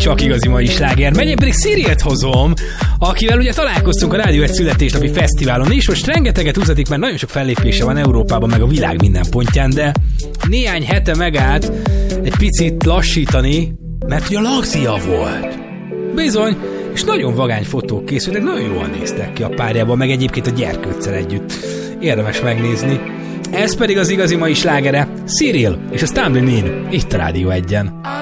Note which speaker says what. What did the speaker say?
Speaker 1: csak igazi mai sláger megy, én pedig Cyrilt hozom, akivel ugye találkoztunk a Rádió 1 születésnapi fesztiválon is, most rengeteget utazik, mert nagyon sok fellépése van Európában, meg a világ minden pontján, de néhány hete megállt egy picit lassítani, mert ugye a lagzia volt. Bizony, és nagyon vagány fotók készültek, nagyon jól néztek ki a párjával, meg egyébként a gyerkőccel együtt. Érdemes megnézni. Ez pedig az igazi mai slágere, Cyril és a Stumbling In, itt a Rádió 1-en.